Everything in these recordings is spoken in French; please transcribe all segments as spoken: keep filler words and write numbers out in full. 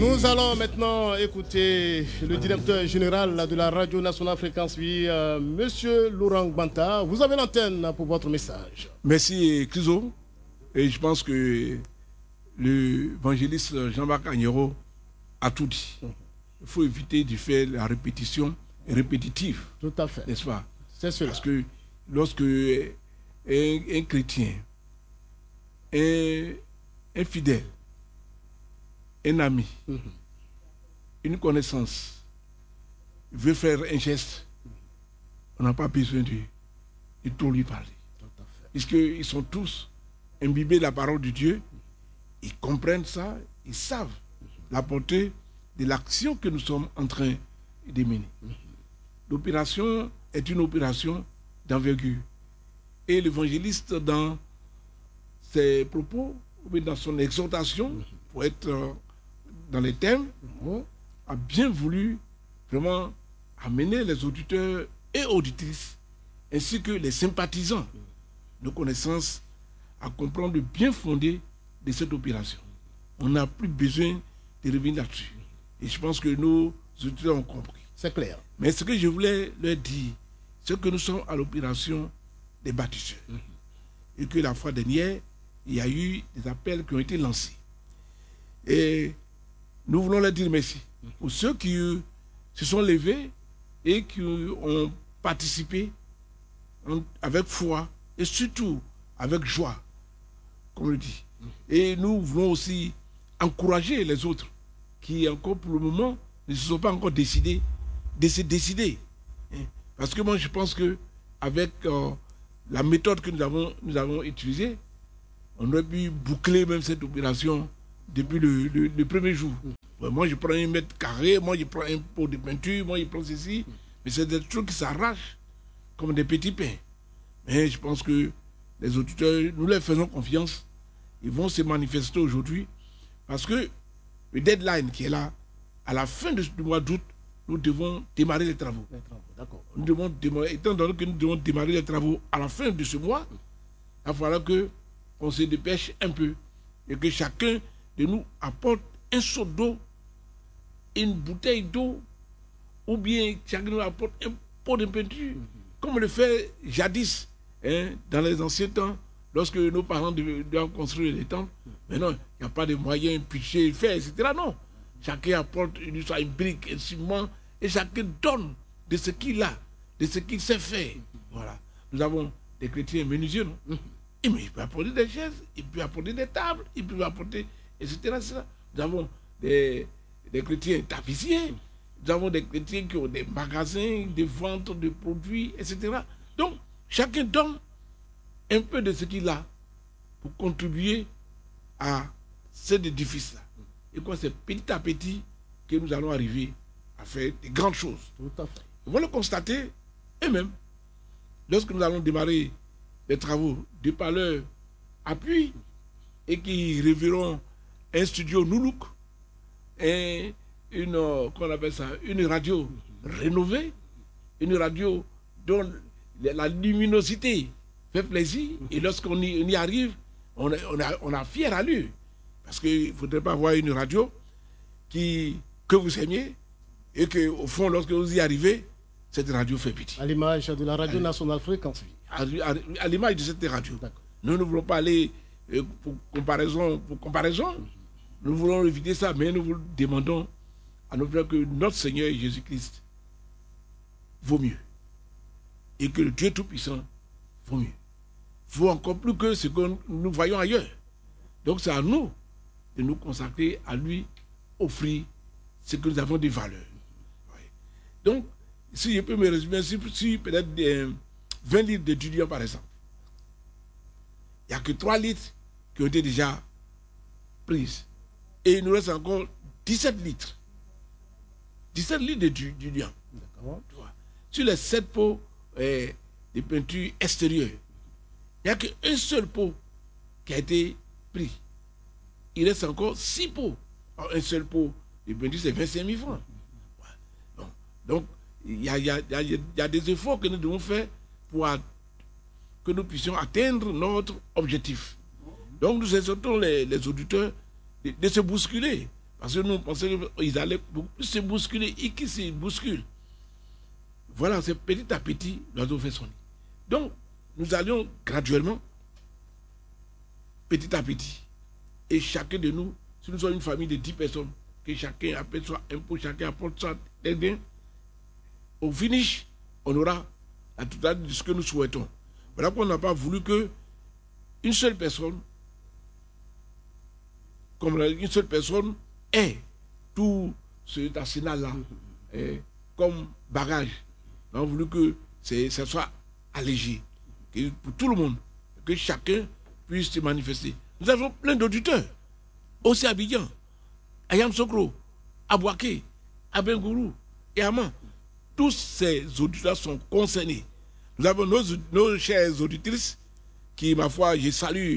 Nous allons maintenant écouter le directeur général de la Radio Nationale Fréquence huit, euh, Monsieur Laurent Gbanta. Vous avez l'antenne pour votre message. Merci, Criso. Et je pense que l'évangéliste Jean-Marc Agnero a tout dit. Il faut éviter de faire la répétition répétitive. Tout à fait. N'est-ce pas? C'est cela. Parce que lorsque un, un chrétien, un, un fidèle, un ami, mm-hmm. une connaissance veut faire un geste, on n'a pas besoin de, de tout lui parler. Puisqu'ils sont tous imbibés de la parole de Dieu, ils comprennent ça, ils savent la portée de l'action que nous sommes en train de mener. L'opération est une opération d'envergure. Et l'évangéliste, dans ses propos, ou dans son exhortation, pour être dans les thèmes, a bien voulu vraiment amener les auditeurs et auditrices, ainsi que les sympathisants de connaissances, à comprendre le bien fondé de cette opération. On n'a plus besoin de revenir là-dessus. Et je pense que nos auditeurs ont compris. C'est clair. Mais ce que je voulais leur dire, c'est que nous sommes à l'opération des bâtisseurs. Mm-hmm. Et que la fois dernière, il y a eu des appels qui ont été lancés. Et nous voulons leur dire merci pour ceux qui se sont levés et qui ont participé avec foi et surtout avec joie, comme on le dit. Et nous voulons aussi encourager les autres qui, encore pour le moment, ne se sont pas encore décidés de se décider. Parce que moi, je pense qu'avec euh, la méthode que nous avons, nous avons utilisée, on aurait pu boucler même cette opération depuis le, le, le premier jour. Moi, je prends un mètre carré, moi, je prends un pot de peinture, moi, je prends ceci. Mais c'est des trucs qui s'arrachent comme des petits pains. Mais je pense que les auditeurs, nous leur faisons confiance. Ils vont se manifester aujourd'hui parce que le deadline qui est là, à la fin du mois d'août, nous devons démarrer les travaux. Les travaux, d'accord. Nous devons démarrer, étant donné que nous devons démarrer les travaux à la fin de ce mois, il va falloir qu'on se dépêche un peu et que chacun de nous apporte un seau d'eau, une bouteille d'eau, ou bien chacun nous apporte un pot de peinture, mm-hmm. comme on le fait jadis, hein, dans les anciens temps, lorsque nos parents doivent construire des temples. Mais non, il n'y a pas de moyens, pitcher, faire, et cetera. Non. Chacun apporte une, une brique, un ciment, et chacun donne de ce qu'il a, de ce qu'il sait faire. Voilà. Nous avons des chrétiens menuisiers, non? Et mais il peut apporter des chaises, il peut apporter des tables, il peut apporter, et cetera et cetera. Nous avons des, des chrétiens tapissiers, nous avons des chrétiens qui ont des magasins, des ventes de produits, et cetera. Donc, chacun donne un peu de ce qu'il a pour contribuer à cet édifice-là. Et quoi, c'est petit à petit que nous allons arriver à faire de grandes choses. Tout à fait. Ils vont le constater eux-mêmes. Lorsque nous allons démarrer les travaux de par leur appui et qui révéleront un studio Noulouk et une, qu'on appelle ça, une radio rénovée, une radio dont la luminosité fait plaisir, et lorsqu'on y, on y arrive, on a, on, a, on a fière allure. Parce qu'il ne faudrait pas avoir une radio qui, que vous aimiez et qu'au fond, lorsque vous y arrivez, cette radio fait pitié. À l'image de la Radio Nationale Fréquence huit. À, à, à l'image de cette radio. Nous ne voulons pas aller euh, pour comparaison. Pour comparaison. Mm-hmm. Nous voulons éviter ça, mais nous vous demandons à nos frères que notre Seigneur Jésus-Christ vaut mieux. Et que le Dieu Tout-Puissant vaut mieux. Vaut encore plus que ce que nous voyons ailleurs. Donc c'est à nous de nous consacrer à lui, offrir ce que nous avons de valeur. Ouais. Donc, si je peux me résumer, si, si peut-être euh, vingt litres de diluant par exemple, il n'y a que trois litres qui ont été déjà prises. Et il nous reste encore dix-sept litres. dix-sept litres de diluant. D'accord. Sur les sept pots euh, de peinture extérieure, il n'y a qu'un seul pot qui a été pris. Il reste encore six pots. Alors, un seul pot de peinture, c'est vingt-cinq mille francs. Ouais. Bon. Donc, il y a, y, a, y, a, y a des efforts que nous devons faire pour à, que nous puissions atteindre notre objectif. Donc, nous exhortons les, les auditeurs de, de se bousculer. Parce que nous pensions qu'ils allaient beaucoup plus se bousculer et qu'ils se bousculent. Voilà, c'est petit à petit, l'oiseau fait son nid. Donc, nous allions graduellement, petit à petit. Et chacun de nous, si nous sommes une famille de dix personnes, que chacun appelle soit impôt, chacun apporte soit bien, au finish, on aura la totalité de ce que nous souhaitons. Voilà pourquoi on n'a pas voulu que une seule personne, comme une seule personne, ait tout cet arsenal-là comme bagage. On a voulu que ça soit allégé, que pour tout le monde, que chacun puisse se manifester. Nous avons plein d'auditeurs, aussi à Abidjan, à Yamsokro, à Bouaké, à Bengourou et à Man. Tous ces auditeurs sont concernés. Nous avons nos, nos chères auditrices qui, ma foi, je salue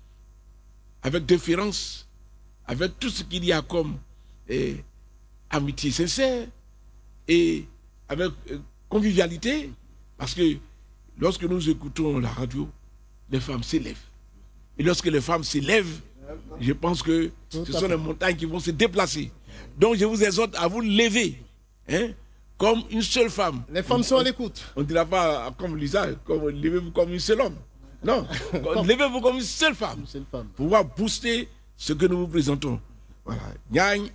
avec déférence, avec tout ce qu'il y a comme eh, amitié sincère et avec eh, convivialité, parce que lorsque nous écoutons la radio, les femmes s'élèvent. Et lorsque les femmes s'élèvent, je pense que ce sont les montagnes qui vont se déplacer. Donc je vous exhorte à vous lever, hein, comme une seule femme. Les femmes sont à l'écoute. On ne dira pas comme Lisa, comme levez-vous comme un seul homme. Non, levez-vous comme une seule femme. Une seule femme. Pour pouvoir booster ce que nous vous présentons. Voilà. Nyagne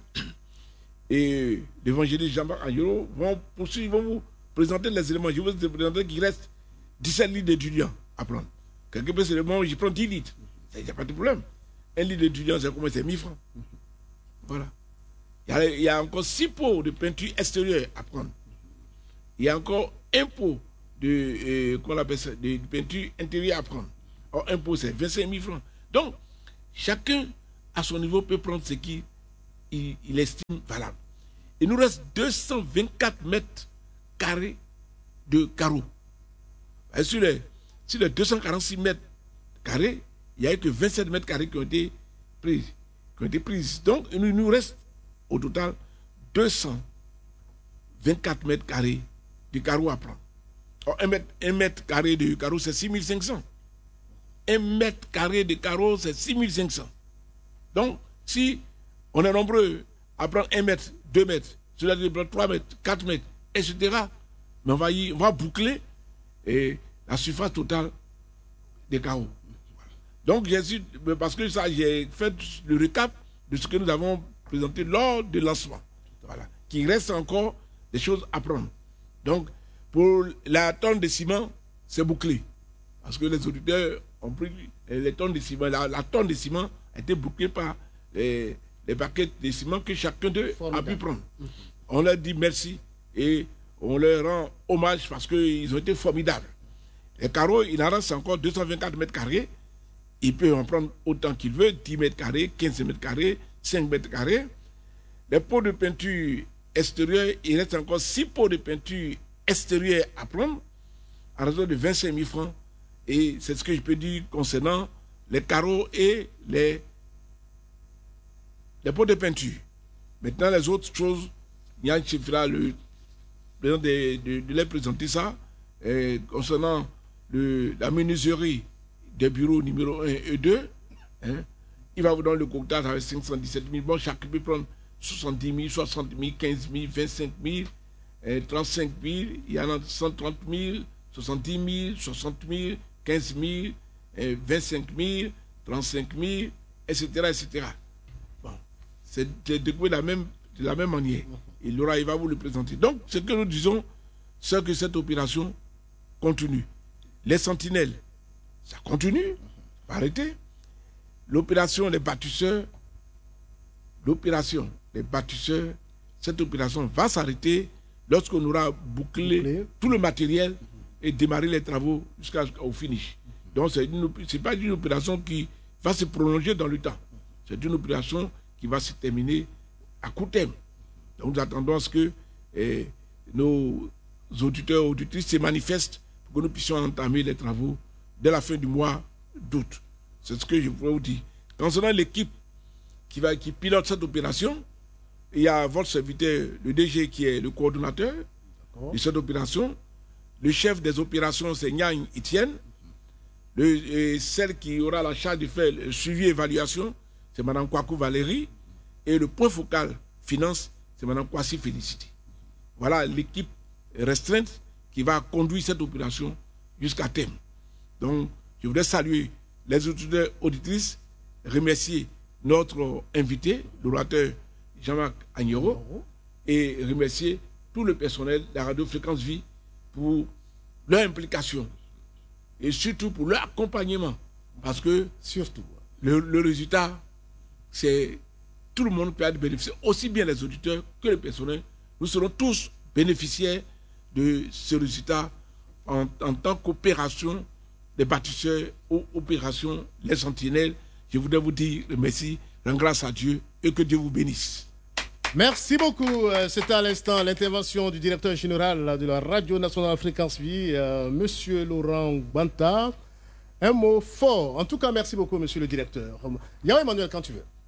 et l'évangéliste Jean-Marc Angelo vont poursuivre, vont vous présenter les éléments. Je vais vous présenter qu'il reste dix-sept litres d'étudiants à prendre. Quelque peu, c'est le moment où je prends dix litres. Il n'y a pas de problème. Un litre d'étudiant, c'est combien? C'est mille francs. Voilà. Il y, a, il y a encore six pots de peinture extérieure à prendre. Il y a encore un pot de, euh, qu'on appelle ça, de, de peinture intérieure à prendre. Or, un pot, c'est vingt-cinq mille francs. Donc, chacun, à son niveau, peut prendre ce qu'il il, il estime valable. Il nous reste deux cent vingt-quatre mètres carrés de carreaux. Et sur les, sur les deux cent quarante-six mètres carrés, il n'y a eu que vingt-sept mètres carrés qui ont été pris. Qui ont été prises. Donc, il nous reste au total deux cent vingt-quatre mètres carrés de carreaux à prendre. Or, un mètre, un mètre carré de carreaux, c'est six mille cinq cents. Un mètre carré de carreaux, c'est six mille cinq cents. Donc, si on est nombreux à prendre un mètre, deux mètres, cela veut dire trois mètres, quatre mètres, et cetera, mais on va, y, on va boucler et la surface totale des carreaux. Donc, j'ai parce que ça, j'ai fait le récap de ce que nous avons présenté lors du lancement. Voilà. Qu'il reste encore des choses à prendre. Donc, pour la tonne de ciment, c'est bouclé. Parce que les auditeurs ont pris les tonnes de ciment. La, la tonne de ciment a été bouclée par les, les paquets de ciment que chacun d'eux a pu prendre. Mm-hmm. On leur dit merci et on leur rend hommage parce qu'ils ont été formidables. Les carreaux, il en reste encore deux cent vingt-quatre mètres carrés. Il peut en prendre autant qu'il veut, dix mètres carrés, quinze mètres carrés, cinq mètres carrés. Les pots de peinture extérieure, il reste encore six pots de peinture extérieure à prendre, à raison de vingt-cinq mille francs. Et c'est ce que je peux dire concernant les carreaux et les, les pots de peinture. Maintenant, les autres choses, Yann fera le président de, de, de les présenter ça, et concernant le, la menuiserie des bureaux numéro un et deux, hein, il va vous donner le cocktail avec cinq cent dix-sept mille. Bon, chacun peut prendre soixante-dix mille, soixante mille, quinze mille, vingt-cinq mille, euh, trente-cinq mille, il y en a cent trente mille, soixante-dix mille, soixante mille, quinze mille, euh, vingt-cinq mille, trente-cinq mille, et cetera et cetera. Bon, c'est découpé de la même, de la même manière. Il, aura, il va vous le présenter. Donc, ce que nous disons, c'est que cette opération continue. Les sentinelles, ça continue, pas arrêter. L'opération des bâtisseurs, l'opération des bâtisseurs, cette opération va s'arrêter lorsqu'on aura bouclé, bouclé tout le matériel et démarré les travaux jusqu'au finish. Donc, ce n'est pas une opération qui va se prolonger dans le temps. C'est une opération qui va se terminer à court terme. Donc, nous attendons à ce que eh, nos auditeurs et auditrices se manifestent pour que nous puissions entamer les travaux dès la fin du mois d'août. C'est ce que je pourrais vous dire. Concernant l'équipe qui, va, qui pilote cette opération, il y a votre serviteur, le D G, qui est le coordonnateur de cette opération. Le chef des opérations, c'est Nyagne Etienne. Le, et celle qui aura la charge de faire le suivi et évaluation, c'est Mme Kwaku Valérie. Et le point focal finance, c'est Mme Kwasi Félicité. Voilà l'équipe restreinte qui va conduire cette opération jusqu'à terme. Donc, je voudrais saluer les auditeurs auditrices, remercier notre invité, l'orateur Jean-Marc Agnero, et remercier tout le personnel de la radio Fréquence Vie pour leur implication et surtout pour leur accompagnement. Parce que surtout le, le résultat, c'est tout le monde peut être bénéficiaire, aussi bien les auditeurs que le personnel. Nous serons tous bénéficiaires de ce résultat en, en tant qu'opération des bâtisseurs ou opération les sentinelles. Je voudrais vous dire merci, rendre grâce à Dieu et que Dieu vous bénisse. Merci beaucoup. C'était à l'instant l'intervention du directeur général de la Radio Nationale Fréquence Vie, euh, Monsieur Laurent Gbanta. Un mot fort. En tout cas, merci beaucoup, Monsieur le directeur. Yahweh Emmanuel, quand tu veux.